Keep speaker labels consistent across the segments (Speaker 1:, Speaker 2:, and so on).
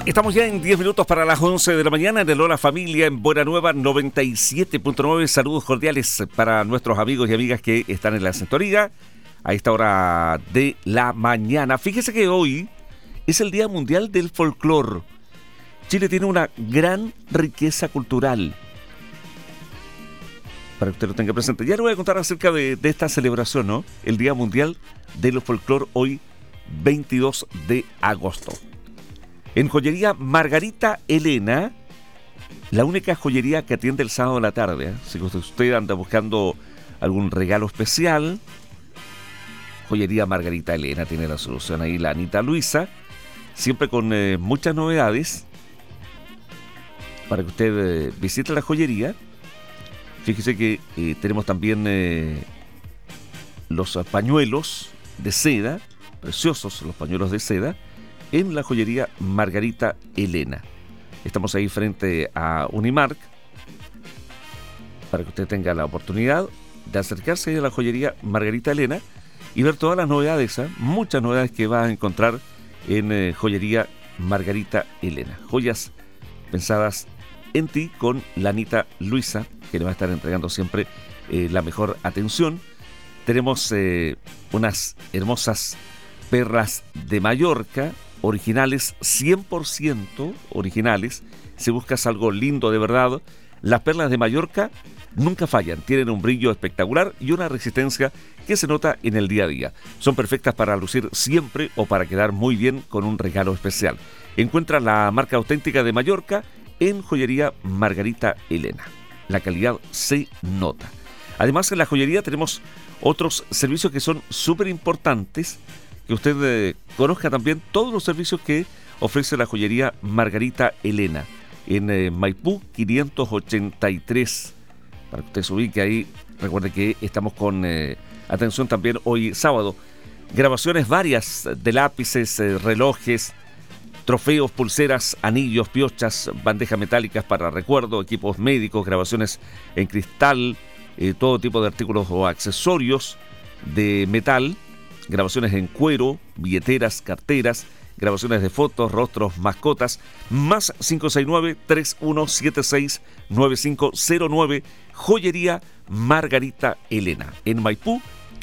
Speaker 1: Estamos ya en 10 minutos para las 11 de la mañana en el Hola Familia en Buena Nueva 97.9. Saludos cordiales para nuestros amigos y amigas que están en la sintonía a esta hora de la mañana. Fíjese que hoy es el Día Mundial del Folclor. Chile tiene una gran riqueza cultural, para que usted lo tenga presente. Ya le voy a contar acerca de esta celebración, ¿no? El Día Mundial del Folclor, hoy 22 de agosto. En Joyería Margarita Elena, la única joyería que atiende el sábado a la tarde, ¿eh? Si usted anda buscando algún regalo especial, Joyería Margarita Elena tiene la solución ahí. La Anita Luisa, siempre con muchas novedades para que usted visite la joyería. Fíjese que tenemos también los pañuelos de seda, preciosos los pañuelos de seda, en la joyería Margarita Elena. Estamos ahí frente a Unimark para que usted tenga la oportunidad de acercarse a la joyería Margarita Elena y ver todas las novedades, muchas novedades que va a encontrar en joyería Margarita Elena. Joyas pensadas en ti con la Anita Luisa, que le va a estar entregando siempre la mejor atención. Tenemos unas hermosas perlas de Mallorca, originales, 100% originales. Si buscas algo lindo de verdad, las perlas de Mallorca nunca fallan, tienen un brillo espectacular y una resistencia que se nota en el día a día. Son perfectas para lucir siempre o para quedar muy bien con un regalo especial. Encuentra la marca auténtica de Mallorca en joyería Margarita Elena. La calidad se nota. Además, en la joyería tenemos otros servicios que son súper importantes, que usted conozca también todos los servicios que ofrece la joyería Margarita Elena en Maipú 583. Para que usted se ubique ahí, recuerde que estamos con atención también hoy sábado. Grabaciones varias de lápices, relojes, trofeos, pulseras, anillos, piochas, bandejas metálicas para recuerdo, equipos médicos, grabaciones en cristal, todo tipo de artículos o accesorios de metal, grabaciones en cuero, billeteras, carteras, grabaciones de fotos, rostros, mascotas, más 569-3176-9509, joyería Margarita Elena, en Maipú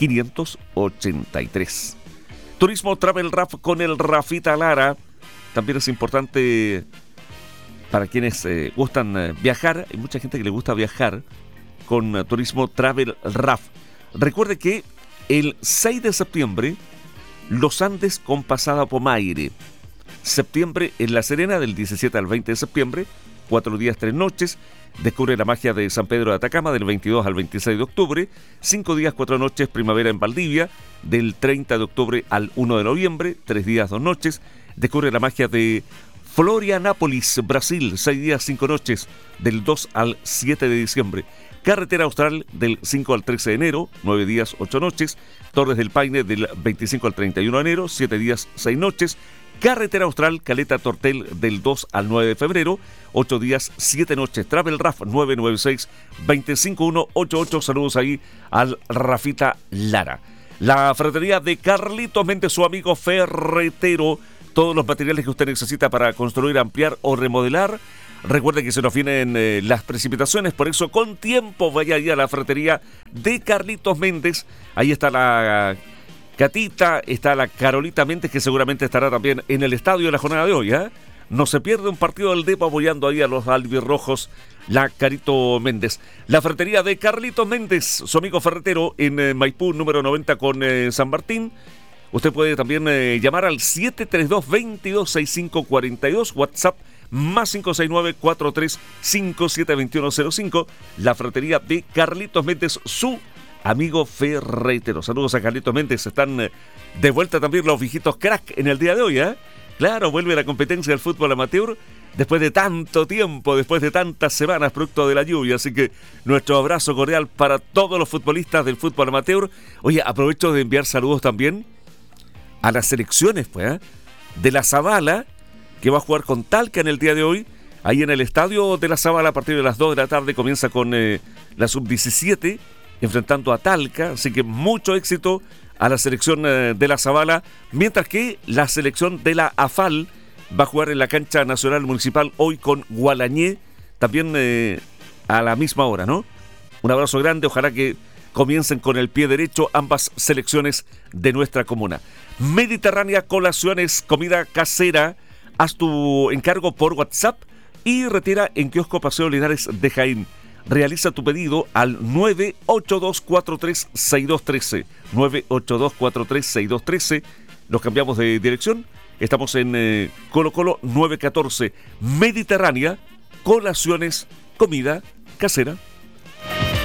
Speaker 1: 583. Turismo Travel Raf con el Rafita Lara. También es importante para quienes gustan viajar. Hay mucha gente que le gusta viajar con Turismo Travel Raf. Recuerde que el 6 de septiembre, Los Andes con pasada Pomaire. Septiembre en La Serena, del 17 al 20 de septiembre, 4 días, 3 noches. Descubre la magia de San Pedro de Atacama, del 22 al 26 de octubre. 5 días, 4 noches, primavera en Valdivia, del 30 de octubre al 1 de noviembre. 3 días, 2 noches. Descubre la magia de Florianápolis, Brasil, 6 días, 5 noches, del 2 al 7 de diciembre. Carretera Austral, del 5 al 13 de enero, 9 días, 8 noches. Torres del Paine, del 25 al 31 de enero, 7 días, 6 noches. Carretera Austral, Caleta Tortel, del 2 al 9 de febrero, 8 días, 7 noches. Travel Raf 996-25188. Saludos ahí al Rafita Lara. La ferretería de Carlitos Méndez, su amigo ferretero. Todos los materiales que usted necesita para construir, ampliar o remodelar. Recuerde que se nos vienen las precipitaciones, por eso con tiempo vaya ahí a la ferretería de Carlitos Méndez. Ahí está la Catita, está la Carolita Méndez, que seguramente estará también en el estadio de la jornada de hoy, ¿eh? No se pierde un partido del Depo apoyando ahí a los albirrojos, la Carito Méndez. La ferretería de Carlitos Méndez, su amigo ferretero, en Maipú, número 90 con San Martín. Usted puede también llamar al 732-226542, WhatsApp más 569-4357-2105. La ferretería de Carlitos Méndez, su amigo ferretero. Saludos a Carlitos Méndez. Están de vuelta también los viejitos crack en el día de hoy, ¿eh? Claro, vuelve la competencia del fútbol amateur después de tanto tiempo, después de tantas semanas producto de la lluvia. Así que nuestro abrazo cordial para todos los futbolistas del fútbol amateur. Oye, aprovecho de enviar saludos también a las selecciones, pues, de la Zabala, que va a jugar con Talca en el día de hoy, ahí en el estadio de la Zabala a partir de las 2 de la tarde. Comienza con la sub-17 enfrentando a Talca, así que mucho éxito a la selección de la Zabala, mientras que la selección de la AFAL va a jugar en la cancha nacional municipal hoy con Gualañé, también a la misma hora, ¿no? Un abrazo grande, ojalá que comiencen con el pie derecho ambas selecciones de nuestra comuna. Mediterránea Colaciones, comida casera, haz tu encargo por WhatsApp y retira en kiosco Paseo Linares de Jaén. Realiza tu pedido al 982436213. 982436213. Nos cambiamos de dirección. Estamos en Colo Colo 914. Mediterránea Colaciones, comida casera.